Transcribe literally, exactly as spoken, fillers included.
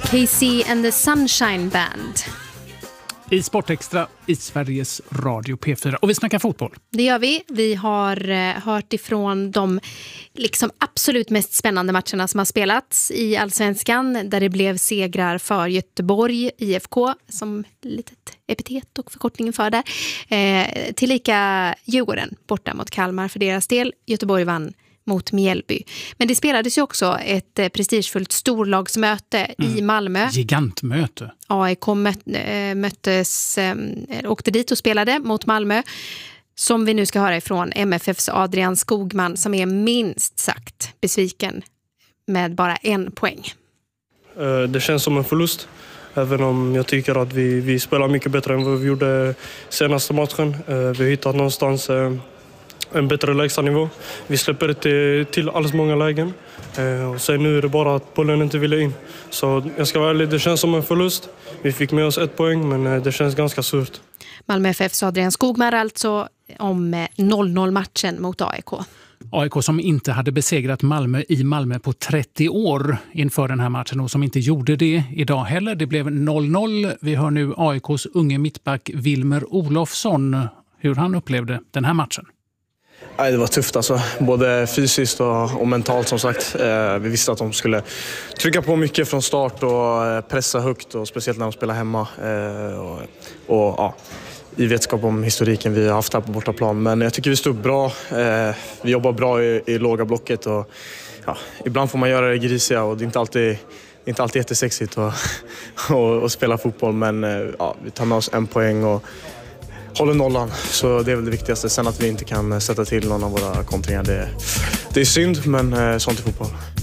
K C and the Sunshine Band. I Sportextra i Sveriges Radio P fyra. Och vi snackar fotboll. Det gör vi. Vi har eh, hört ifrån de liksom absolut mest spännande matcherna som har spelats i Allsvenskan. Där det blev segrar för Göteborg, I F K, som litet epitet och förkortningen för där. Eh, tillika Djurgården borta mot Kalmar för deras del. Göteborg vann mot Mjällby. Men det spelades ju också ett eh, prestigefullt storlagsmöte mm. i Malmö. Gigantmöte. A I K möt, äh, möttes, äh, åkte dit och spelade mot Malmö. Som vi nu ska höra ifrån M F F:s Adrian Skogman, som är minst sagt besviken med bara en poäng. Det känns som en förlust. Även om jag tycker att vi, vi spelar mycket bättre än vad vi gjorde senaste matchen. Vi har hittat någonstans en bättre lägstanivå. Vi släpper till, till alls många lägen. Och sen nu är det bara att bollen inte ville in. Så jag ska vara ärlig, det känns som en förlust. Vi fick med oss ett poäng, men det känns ganska surt. Malmö F F:s Adrian Skogman alltså om noll noll-matchen mot A I K. A I K som inte hade besegrat Malmö i Malmö på trettio år inför den här matchen och som inte gjorde det idag heller. Det blev noll noll. Vi hör nu A I K:s unge mittback Wilmer Olofsson, hur han upplevde den här matchen. Nej, det var tufft alltså, både fysiskt och, och mentalt som sagt. Eh, vi visste att de skulle trycka på mycket från start och eh, pressa högt, och speciellt när de spelar hemma. Eh, och, och ja, i vetskap om historiken vi har haft här på bortaplan. Men jag tycker vi stod bra. Eh, vi jobbar bra i, i låga blocket och ja, ibland får man göra det grisiga och det är inte alltid, inte alltid jättesexigt att och, och spela fotboll. Men eh, ja, vi tar med oss en poäng och håller nollan, så det är väl det viktigaste. Sen att vi inte kan sätta till någon av våra kontringar, det, det är synd, men sånt är fotboll.